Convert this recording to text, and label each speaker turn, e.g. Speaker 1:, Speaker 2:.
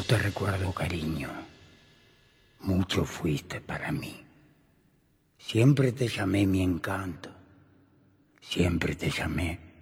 Speaker 1: te recuerdo, cariño. Mucho fuiste para mí. Siempre te llamé mi encanto. Siempre te llamé